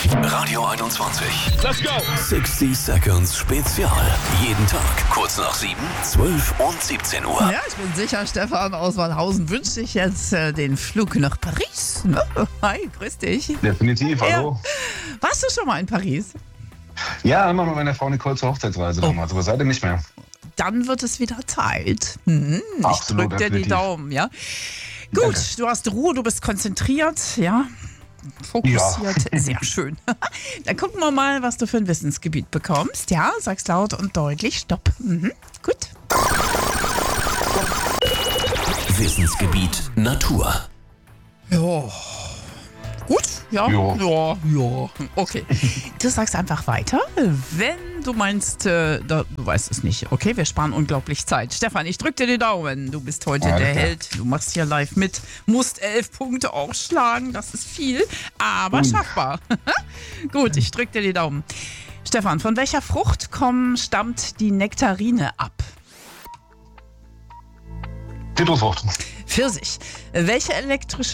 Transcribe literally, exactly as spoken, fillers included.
Radio einundzwanzig. Let's go! sechzig Seconds Spezial. Jeden Tag kurz nach sieben, zwölf und siebzehn Uhr. Ja, ich bin sicher, Stefan aus Walhausen wünscht sich jetzt äh, den Flug nach Paris. Ne? Hi, grüß dich. Definitiv, hallo. Ja. Warst du schon mal in Paris? Ja, immer mit meiner Frau eine kurze Hochzeitsreise Oh. damals, aber seitdem nicht mehr. Dann wird es wieder Zeit. Hm, ich Absolut, drück dir die definitiv. Daumen, ja. Gut, Danke. du hast Ruhe, du bist konzentriert, ja. Fokussiert, sehr schön. Dann gucken wir mal, was du für ein Wissensgebiet bekommst. Ja, sag's laut und deutlich, stopp. Mhm. Gut. Wissensgebiet Natur. Ja. Gut? Ja? Ja. Ja, ja. Okay. Du sagst einfach weiter, wenn du meinst, äh, da, du weißt es nicht. Okay, wir sparen unglaublich Zeit. Stefan, ich drück dir die Daumen. Du bist heute Alles der klar. Held. Du machst hier live mit. Musst elf Punkte aufschlagen. Das ist viel, aber Ui. schaffbar. Gut, ich drück dir die Daumen. Stefan, von welcher Frucht kommen, stammt die Nektarine ab? Zitrusfrucht. Pfirsich. Welche elektrische